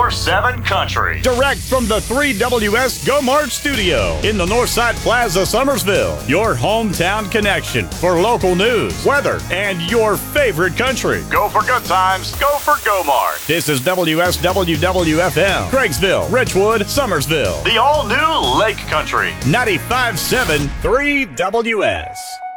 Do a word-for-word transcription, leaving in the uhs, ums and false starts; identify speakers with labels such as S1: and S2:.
S1: twenty-four seven country.
S2: Direct from the three W S Go Mart studio in the Northside Plaza, Summersville. Your hometown connection for local news, weather, and your favorite country.
S1: Go for good times. Go for Go Mart.
S2: This is W S W W F M, Craigsville, Richwood, Summersville.
S1: The all-new Lake Country.
S2: ninety-five point seven three W S.